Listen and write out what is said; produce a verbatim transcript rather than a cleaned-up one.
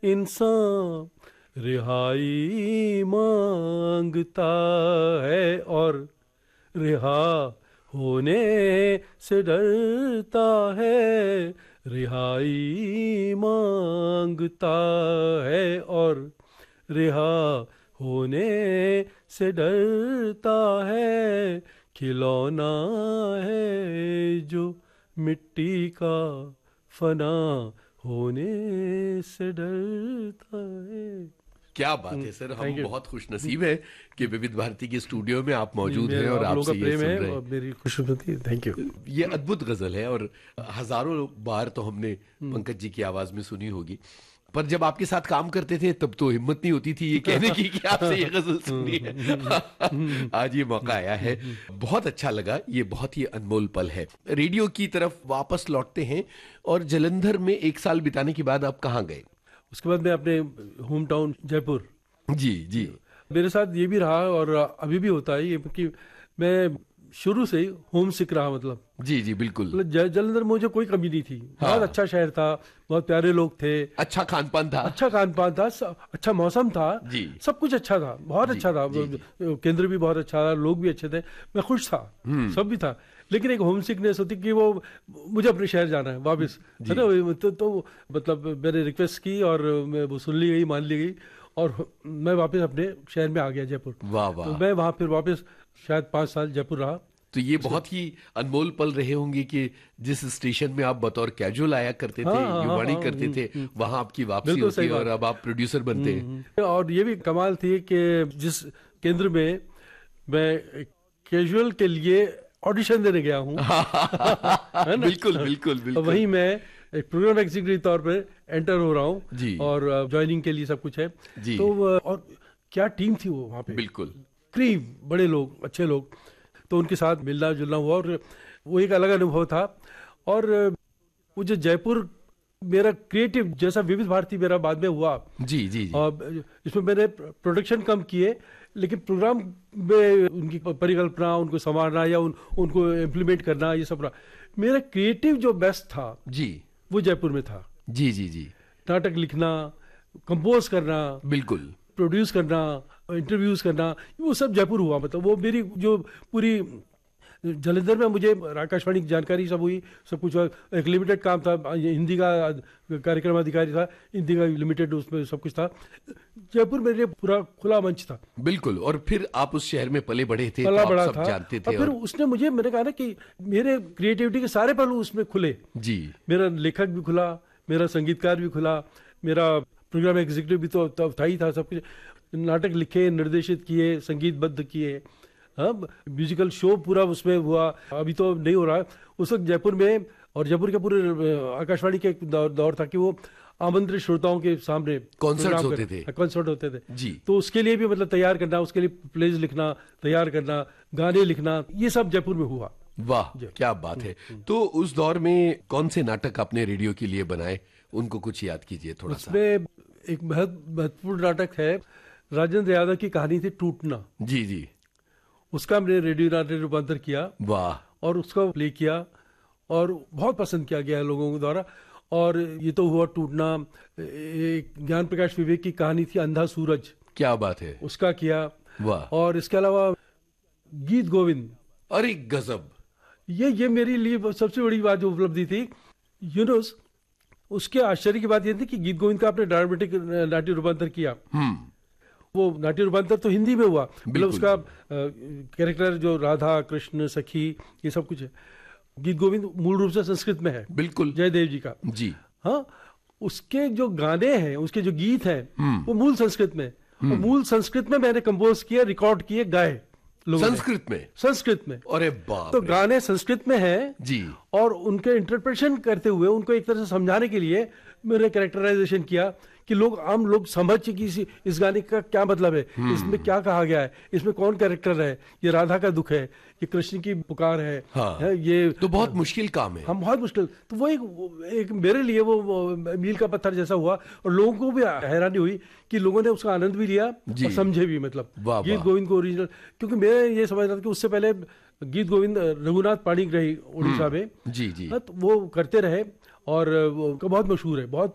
इंसान रिहाई मांगता है और रिहा होने से डरता है, रिहाई मांगता है और रिहा होने से डरता है, खिलौना है जो मिट्टी का फना होने से डरता है। क्या बात है सर, हम बहुत खुश नसीब है कि विविध भारती के स्टूडियो में आप मौजूद हैं और आप आपसे ये सुन रहे हैं। और मेरी खुशनुदी, थैंक यू। ये अद्भुत गजल है और हजारों बार तो हमने पंकज जी की आवाज में सुनी होगी, पर जब आपके साथ काम करते थे तब तो हिम्मत नहीं होती थी ये कहने की कि आपसे ये गजल सुननी है। आज ये मौका आया है, बहुत अच्छा लगा, ये बहुत ही अनमोल पल है। रेडियो की तरफ वापस लौटते हैं और जालंधर में एक साल बिताने के बाद आप कहाँ गए? उसके बाद मैं अपने होम टाउन जयपुर। जी जी। मेरे साथ ये भी रहा और अभी भी होता है ये कि मैं शुरू से ही होम सिक रहा, मतलब जी जी बिल्कुल। मतलब जालंधर में मुझे कोई कमी नहीं थी। हाँ। बहुत अच्छा शहर था, बहुत प्यारे लोग थे, अच्छा खान पान था, अच्छा खान पान था, अच्छा मौसम था जी, सब कुछ अच्छा था, बहुत जी, अच्छा था जी, जी। केंद्र भी बहुत अच्छा था, लोग भी अच्छे थे, मैं खुश था, सब भी था। लेकिन एक होम सिकनेस होती कि वो मुझे अपने शहर जाना है वापस, है ना। तो, तो मतलब मैंने रिक्वेस्ट की और वो सुन ली गई, मान ली गई और मैं वापस अपने शहर में आ गया, जयपुर। वाह वाह। तो मैं वहाँ फिर वापस शायद पाँच साल जयपुर रहा। तो ये बहुत ही अनमोल पल रहे होंगे कि जिस स्टेशन में आप बतौर कैजुअल आया करते थे, हाँ, युवाणी हाँ, करते थे, वहां आपकी वापसी होती और अब आप प्रोड्यूसर बनते हैं। और ये भी कमाल थी कि जिस केंद्र में मैं कैजुअल के लिए ऑडिशन देने गया हूँ बिल्कुल बिल्कुल बिल्कुल, वहीं मैं एक प्रोग्राम एग्जीक्यूटिव तौर पे एंटर हो रहा हूँ और ज्वाइनिंग के लिए सब कुछ है जी। तो और क्या टीम थी वो वहाँ पे, बिल्कुल क्रीम, बड़े लोग, अच्छे लोग, तो उनके साथ मिलना जुलना हुआ और वो एक अलग अनुभव था। और वो जो जयपुर मेरा क्रिएटिव जैसा विविध भारती मेरा बाद में हुआ जी जी, जी। और इसमें मैंने प्रोडक्शन कम किए, लेकिन प्रोग्राम में उनकी परिकल्पना, उनको संभालना या उन, उनको इम्प्लीमेंट करना, ये सब रहा। मेरा क्रिएटिव जो बेस्ट था जी, वो जयपुर में था। जी जी जी। नाटक लिखना, कंपोज करना, बिल्कुल प्रोड्यूस करना, इंटरव्यूज करना, वो सब जयपुर हुआ। मतलब वो मेरी जो पूरी जालंधर में मुझे आकाशवाणी की जानकारी सब हुई, सब कुछ। एक लिमिटेड काम था, हिंदी का कार्यक्रम अधिकारी था, हिंदी का लिमिटेड, उसमें सब कुछ था। जयपुर मेरे लिए पूरा खुला मंच था। बिल्कुल। और फिर आप उस शहर में पले बड़े थे, पला तो बड़ा आप सब था, जानते थे। और फिर और... उसने मुझे, मैंने कहा ना कि मेरे क्रिएटिविटी के सारे पहलू उसमें खुले जी। मेरा लेखक भी खुला, मेरा संगीतकार भी खुला, मेरा प्रोग्राम एग्जीक्यूटिव भी तो था ही था, सब कुछ। नाटक लिखे, निर्देशित किए, संगीतबद्ध किए, हाँ, म्यूजिकल शो पूरा उसमें हुआ। अभी तो नहीं हो रहा है, उस वक्त जयपुर में और जयपुर के पूरे आकाशवाणी के दौर, दौर था कि वो आमंत्रित श्रोताओं के सामने कॉन्सर्ट्स होते थे, कॉन्सर्ट होते थे जी। तो उसके लिए भी मतलब तैयार करना, उसके लिए प्लेज लिखना, तैयार करना, गाने लिखना, ये सब जयपुर में हुआ। वाह, क्या बात है। तो उस दौर में कौन से नाटक आपने रेडियो के लिए बनाए, उनको कुछ याद कीजिए थोड़ा सा। उसमें एक बहुत महत्वपूर्ण नाटक है, राजेंद्र यादव की कहानी थी टूटना। जी जी। उसका हमने रेडियो नाटक रूपांतर किया, वाह, और उसका प्ले किया और बहुत पसंद किया गया है लोगों के द्वारा। और ये तो हुआ टूटना। एक ज्ञान प्रकाश विवेक की कहानी थी अंधा सूरज, क्या बात है, उसका किया। वाह। और इसके अलावा गीत गोविंद, अरे गजब, ये ये मेरे लिए सबसे बड़ी बात जो उपलब्धि थी। यू नो, उसके आश्चर्य की बात ये थी कि गीत गोविंद का आपने ड्रामेटिक नाट्य रूपांतर किया। वो नाट्य रूपांतर तो हिंदी में हुआ, मतलब उसका कैरेक्टर जो राधा कृष्ण सखी ये सब कुछ है। गीत गोविंद मूल रूप से संस्कृत में है, बिल्कुल, जयदेव जी का जी। हाँ, उसके जो गाने हैं, उसके जो गीत हैं, वो मूल संस्कृत में, और मूल संस्कृत में मैंने कंपोज किए, रिकॉर्ड किए, गाए संस्कृत में। संस्कृत में, अरे बाप। तो गाने संस्कृत में हैं जी, और उनके इंटरप्रिटेशन करते हुए उनको एक तरह से समझाने के लिए मैंने कैरेक्टराइजेशन किया कि लोग, आम लोग समझ कि इस, इस गाने का क्या मतलब है, इसमें क्या कहा गया है, इसमें कौन कैरेक्टर है, ये राधा का दुख है, ये कृष्ण की पुकार है। हाँ, है ये तो बहुत मुश्किल काम है। हम बहुत मुश्किल, तो वो एक, एक मेरे लिए वो, वो मील का पत्थर जैसा हुआ, और लोगों को भी हैरानी हुई कि लोगों ने उसका आनंद भी लिया और समझे भी, मतलब गीत गोविंद को ओरिजिनल। क्योंकि मैं ये समझ रहा था कि उससे पहले गीत गोविंद रघुनाथ पाणिग्राही उड़ीसा में, जी जी, तो वो करते रहे और वो बहुत मशहूर है, बहुत